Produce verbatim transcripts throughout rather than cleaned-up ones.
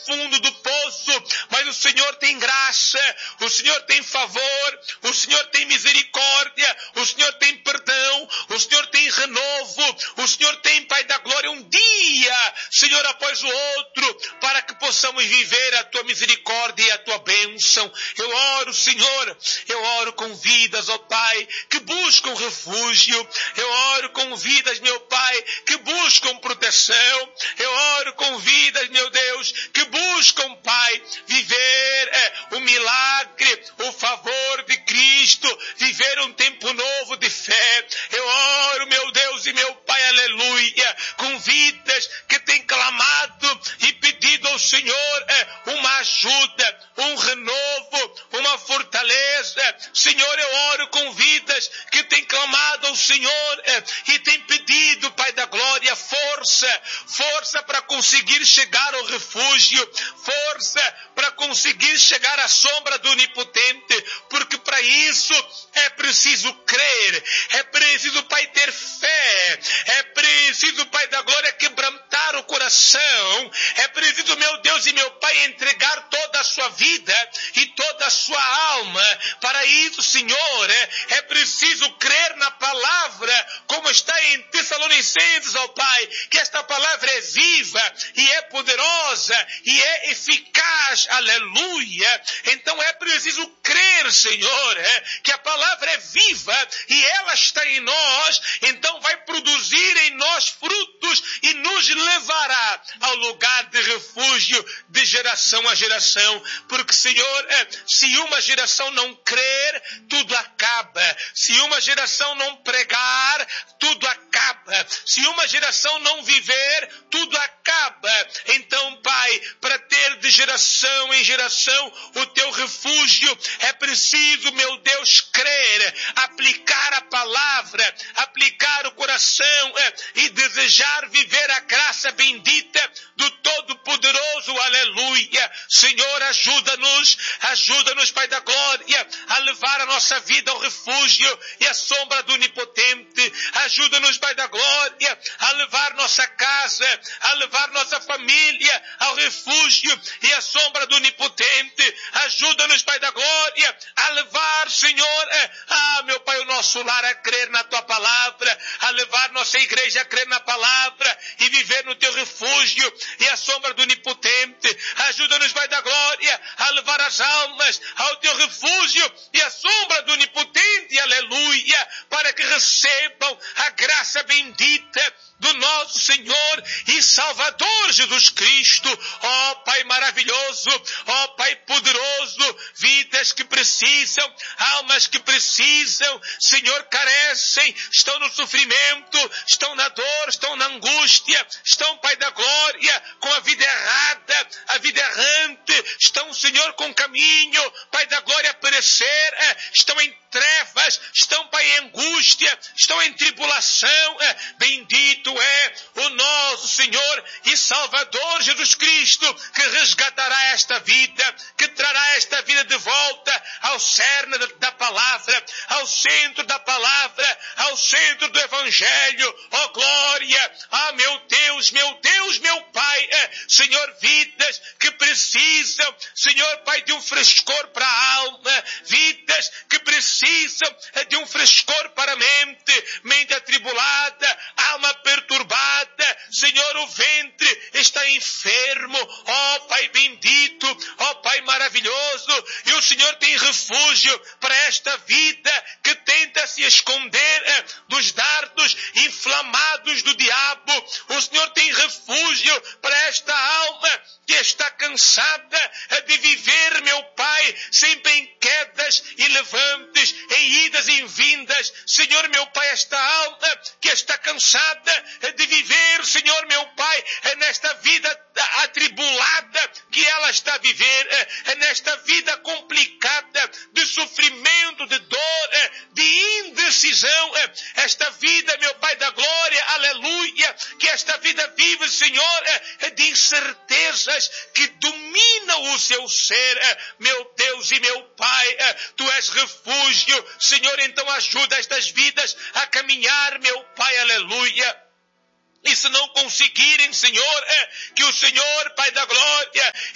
fundo do poço, mas o Senhor tem graça, o Senhor tem favor, o Senhor tem misericórdia, o Senhor tem perdão, o Senhor tem renovo, o Senhor tem, Pai da glória, um dia, Senhor, após o outro, para que possamos viver a tua misericórdia e a tua bênção. Eu oro, Senhor, eu oro com vidas, ó Pai, que buscam refúgio, eu oro com vidas, meu Pai, que buscam proteção, eu oro com vidas, meu Deus, que buscam, Pai, viver é, o milagre, o favor de Cristo, viver um tempo novo de fé. Eu oro, meu Deus e meu Pai, aleluia, com vidas que têm clamado e pedido ao Senhor é, uma ajuda, um renovo, uma fortaleza. Senhor, eu oro com vidas que têm clamado ao Senhor é, e têm pedido, Pai da glória, força, força para conseguir chegar ao refúgio, força para conseguir chegar à sombra do Onipotente, porque para isso é preciso crer, é preciso, Pai, ter fé, é preciso, Pai da glória, quebrantar o coração, é preciso, meu Deus e meu Pai, entregar toda a sua vida e toda a sua alma. Para isso, Senhor, é, é preciso crer na palavra, como está em Tessalonicenses, ó Pai, que esta palavra é viva e é poderosa e é eficaz, aleluia. Então é preciso crer, Senhor, é, que a palavra é viva e ela está em nós, então vai produzir em nós frutos e nos levará ao lugar de refúgio de geração a geração, porque, Senhor, é, se uma geração não crer, tudo acaba. Se uma geração não pregar, tudo acaba. Se uma geração não viver, tudo acaba. Então, Pai, para ter de geração em geração o teu refúgio, é preciso, meu Deus, crer, aplicar a palavra, aplicar o coração é, e desejar viver a graça bendita do Todo-Poderoso, aleluia. Senhor, ajuda-nos, ajuda-nos, Pai da glória, a levar a nossa vida ao refúgio e à sombra do Onipotente. Ajuda-nos, Pai da glória, a levar nossa casa, a levar nossa família ao refúgio e à sombra do Onipotente. Ajuda-nos, Pai da glória, a levar, Senhor, ah, meu Pai, o nosso lar a crer na Tua palavra, a levar nossa igreja a crer na palavra e viver no Teu refúgio e à sombra do Onipotente. Ajuda-nos, Pai da glória, a levar as almas ao Teu refúgio e à sombra do Onipotente, aleluia, para que recebam a graça bendita do nosso Senhor e Salvador Jesus Cristo. Ó Pai maravilhoso, ó Pai poderoso, vidas que precisam, almas que precisam, Senhor, carecem, estão no sofrimento, estão na dor, estão na angústia, estão, Pai da glória, com a vida errada, a vida errante, estão, Senhor, com caminho, Pai da glória, a perecer, estão em trevas, estão, Pai, em angústia, estão em tribulação. Bendito é o nosso Senhor e Salvador Jesus Cristo, que resgatará esta vida, que trará esta vida de volta ao cerne da palavra, ao centro da palavra, ao centro do Evangelho. Ó glória! Ah, meu Deus, meu Deus, meu Pai, Senhor, vidas que precisam, Senhor, Pai, de um frescor para a alma, vidas que precisam de um frescor para a mente, mente atribulada, alma perturbada, Senhor, o ventre está enfermo, ó Pai bendito, ó Pai maravilhoso, e o Senhor tem refúgio para esta vida que tenta se esconder eh, dos dardos inflamados do diabo. O Senhor tem refúgio para esta alma que está cansada de viver, meu Pai, sempre em quedas e levantes, em idas e em vindas. Senhor, meu Pai, esta alma que está cansada de viver, Senhor, meu Pai, nesta vida atribulada que ela está a viver, nesta vida complicada de sofrimento, de dor, de indecisão, esta vida, meu Pai da glória, aleluia, que esta vida vive, Senhor, de incertezas que dominam o seu ser, meu Deus e meu Pai, Tu és refúgio, Senhor, então ajuda estas vidas a caminhar, meu Pai, aleluia. E se não conseguirem, Senhor, é, que o Senhor, Pai da glória,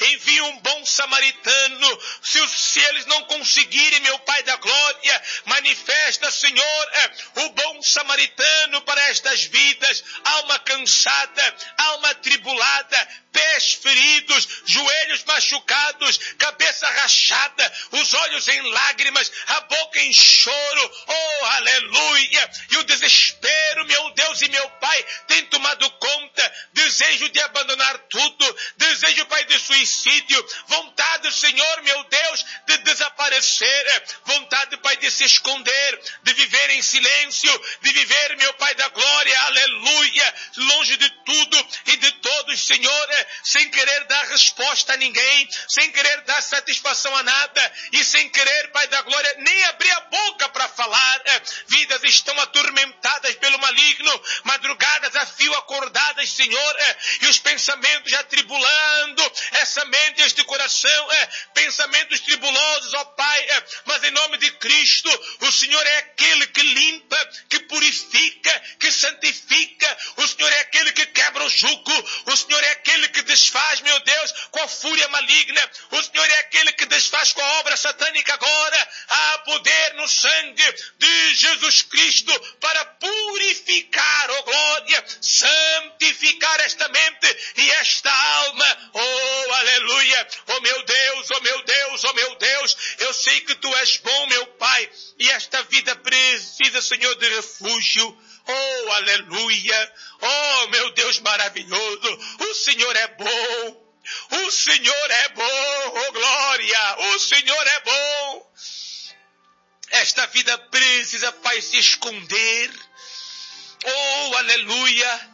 um bom samaritano. Se, se eles não conseguirem, meu Pai da glória, manifesta, Senhor, o bom samaritano para estas vidas. Alma cansada, alma atribulada, pés feridos, joelhos machucados, cabeça rachada, os olhos em lágrimas, a boca em choro. Oh, aleluia! E o desespero, meu Deus e meu Pai, tem tomado conta. Desejo de abandonar tudo, desejo, Pai, de suicídio, vontade, Senhor, meu Deus, de desaparecer, vontade, Pai, de se esconder, de viver em silêncio, de viver, meu Pai da glória, aleluia, longe de tudo e de todos, Senhor, sem querer dar resposta a ninguém, sem querer dar satisfação a nada e sem querer, Pai da glória, nem abrir a boca para falar. Vidas estão atormentadas pelo maligno, madrugadas a fio acordadas, Senhor, e os pensamentos atribulando essa mente, este coração, pensamentos tribulosos, ó Pai, mas em nome de Cristo, o Senhor é aquele que limpa, que purifica, que santifica, o Senhor é aquele que quebra o jugo, o Senhor é aquele que desfaz, meu Deus, com a fúria maligna, o Senhor é aquele que desfaz com a obra satânica agora. Há poder no sangue de Jesus Cristo para purificar, oh glória, santificar esta mente e esta alma. Oh, aleluia, oh meu Deus, oh meu Deus, oh meu Deus, eu sei que Tu és bom, meu Pai, e esta vida precisa, Senhor, de refúgio. Oh, aleluia, oh meu Deus maravilhoso, o Senhor é bom, o Senhor é bom, oh glória, o Senhor é bom. Esta vida precisa, Pai, se esconder. Oh, aleluia.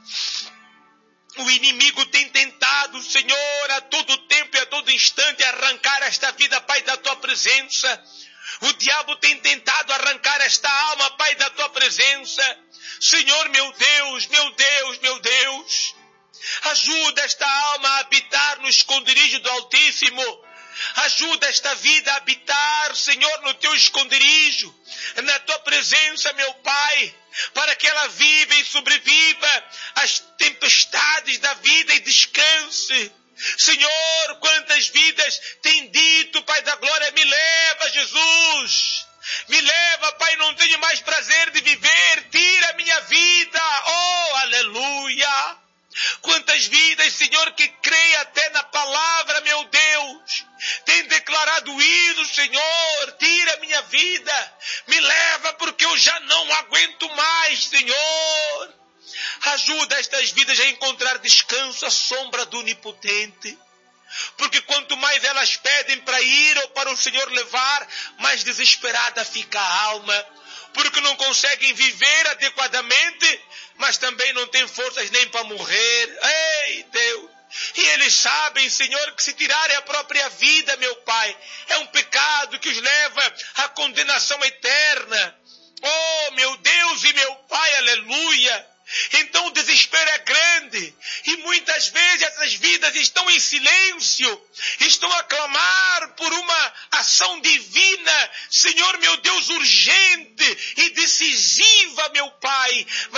O inimigo tem tentado, Senhor, a todo tempo e a todo instante arrancar esta vida, Pai, da Tua presença. O diabo tem tentado arrancar esta alma, Pai, da Tua presença. Senhor, meu Deus, meu Deus, meu Deus. Ajuda esta alma a habitar no esconderijo do Altíssimo. Ajuda esta vida a habitar, Senhor, no Teu esconderijo, na Tua presença, meu Pai, para que ela viva e sobreviva às tempestades da vida e descanse. Senhor, quantas vidas têm dito, Pai da glória, me leva, Jesus. Me leva, Pai, não tenho mais prazer de viver, tira a minha vida. Oh, aleluia. Quantas vidas, Senhor, que creem até na palavra, meu Deus, tem declarado isso, Senhor, tira a minha vida, me leva porque eu já não aguento mais, Senhor. Ajuda estas vidas a encontrar descanso à sombra do Onipotente, porque quanto mais elas pedem para ir ou para o Senhor levar, mais desesperada fica a alma, porque não conseguem viver adequadamente, mas também não têm forças nem para morrer. Ei, Deus! E eles sabem, Senhor, que se tirarem a própria vida, meu Pai, é um pecado que os leva à condenação eterna. Oh, meu Deus e meu Pai, aleluia! Então o desespero é grande e muitas vezes essas vidas estão em silêncio, estão a clamar por uma ação divina, Senhor, meu Deus, urgente e decisiva, meu Pai.